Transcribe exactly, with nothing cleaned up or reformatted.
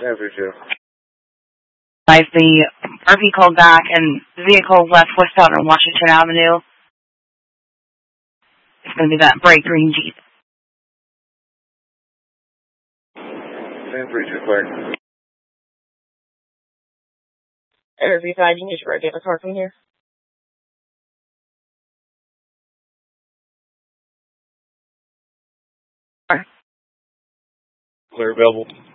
Every two. Guys, the R V called back and the vehicle left westbound on Washington Avenue. It's going to be that bright green Jeep. Every two, clear. R V five, you can just rotate the car from here. Clear available.